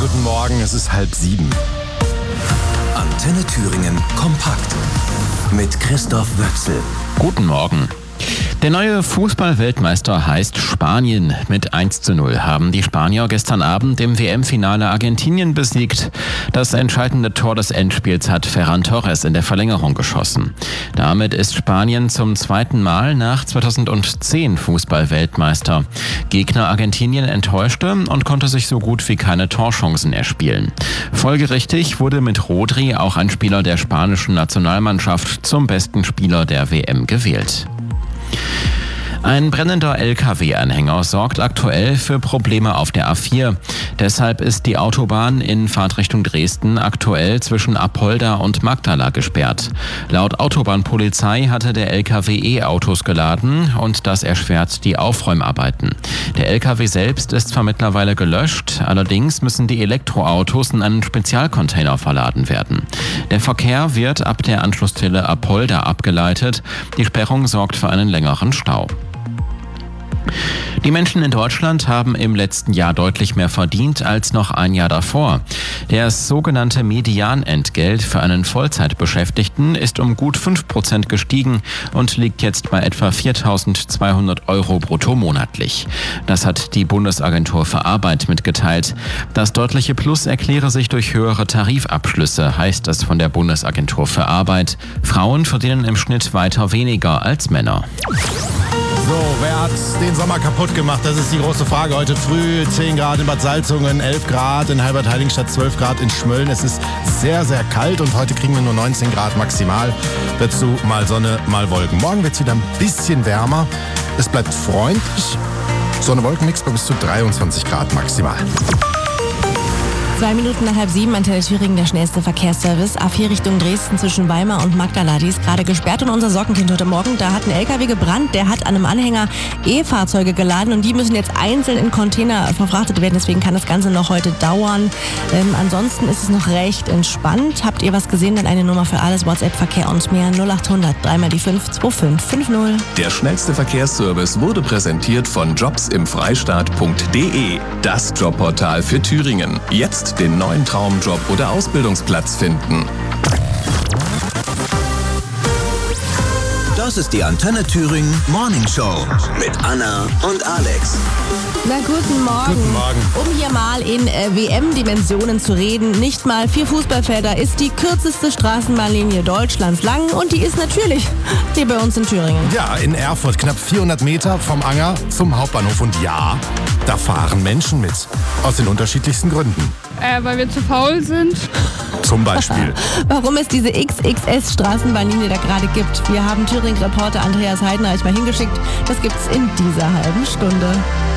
guten Morgen, es ist 6:30. Antenne Thüringen kompakt mit Christoph Wöchsel. Guten Morgen. Der neue Fußball-Weltmeister heißt Spanien. Mit 1:0 haben die Spanier gestern Abend im WM-Finale Argentinien besiegt. Das entscheidende Tor des Endspiels hat Ferran Torres in der Verlängerung geschossen. Damit ist Spanien zum zweiten Mal nach 2010 Fußball-Weltmeister. Gegner Argentinien enttäuschte und konnte sich so gut wie keine Torchancen erspielen. Folgerichtig wurde mit Rodri auch ein Spieler der spanischen Nationalmannschaft zum besten Spieler der WM gewählt. Ein brennender LKW-Anhänger sorgt aktuell für Probleme auf der A4. Deshalb ist die Autobahn in Fahrtrichtung Dresden aktuell zwischen Apolda und Magdala gesperrt. Laut Autobahnpolizei hatte der LKW E-Autos geladen und das erschwert die Aufräumarbeiten. Der LKW selbst ist zwar mittlerweile gelöscht, allerdings müssen die Elektroautos in einen Spezialcontainer verladen werden. Der Verkehr wird ab der Anschlussstelle Apolda abgeleitet. Die Sperrung sorgt für einen längeren Stau. Die Menschen in Deutschland haben im letzten Jahr deutlich mehr verdient als noch ein Jahr davor. Das sogenannte Medianentgelt für einen Vollzeitbeschäftigten ist um gut 5% gestiegen und liegt jetzt bei etwa 4.200 € brutto monatlich. Das hat die Bundesagentur für Arbeit mitgeteilt. Das deutliche Plus erkläre sich durch höhere Tarifabschlüsse, heißt es von der Bundesagentur für Arbeit. Frauen verdienen im Schnitt weiter weniger als Männer. So, wer hat den Sommer kaputt gemacht? Das ist die große Frage. Heute früh 10 Grad in Bad Salzungen, 11 Grad in Halbertheiligenstadt, 12 Grad in Schmölln. Es ist sehr, sehr kalt und heute kriegen wir nur 19 Grad maximal. Dazu mal Sonne, mal Wolken. Morgen wird es wieder ein bisschen wärmer. Es bleibt freundlich. Sonne, Wolken, nichts bei bis zu 23 Grad maximal. 2 Minuten nach 6:30, Antenne Thüringen, der schnellste Verkehrsservice. A4 Richtung Dresden zwischen Weimar und Magdala. Die ist gerade gesperrt und unser Sorgenkind heute Morgen, da hat ein LKW gebrannt. Der hat an einem Anhänger E-Fahrzeuge geladen und die müssen jetzt einzeln in Container verfrachtet werden. Deswegen kann das Ganze noch heute dauern. Ansonsten ist es noch recht entspannt. Habt ihr was gesehen? Dann eine Nummer für alles. WhatsApp, Verkehr und mehr. 0800 3 mal die 5 2550. Der schnellste Verkehrsservice wurde präsentiert von jobsimfreistaat.de. Das Jobportal für Thüringen. Jetzt den neuen Traumjob oder Ausbildungsplatz finden. Das ist die Antenne Thüringen Morning Show mit Anna und Alex. Na, guten Morgen. Guten Morgen. Um hier mal in WM-Dimensionen zu reden, nicht mal 4 Fußballfelder ist die kürzeste Straßenbahnlinie Deutschlands lang und die ist natürlich hier bei uns in Thüringen. Ja, in Erfurt, knapp 400 Meter vom Anger zum Hauptbahnhof. Und ja, da fahren Menschen mit. Aus den unterschiedlichsten Gründen. Weil wir zu faul sind. Zum Beispiel. Warum es diese XXS-Straßenbahnlinie da gerade gibt. Wir haben Thüringen-Reporter Andreas Heidenreich mal hingeschickt. Das gibt's in dieser halben Stunde.